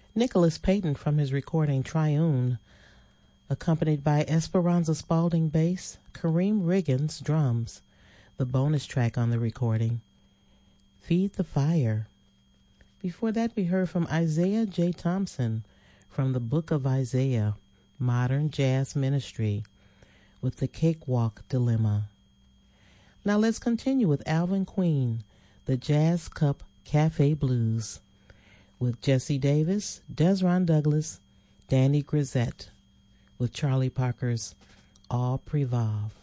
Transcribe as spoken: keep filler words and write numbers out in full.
Nicholas Payton from his recording Triune, accompanied by Esperanza Spalding bass, Kareem Riggins drums, the bonus track on the recording, Feed the Fire. Before that, we heard from Isaiah J. Thompson from the Book of Isaiah, Modern Jazz Ministry, with the Cakewalk Dilemma. Now let's continue with Alvin Queen, the Jazz Cup Cafe Blues, with Jesse Davis, Desron Douglas, Danny Grisette, with Charlie Parker's All Prevav.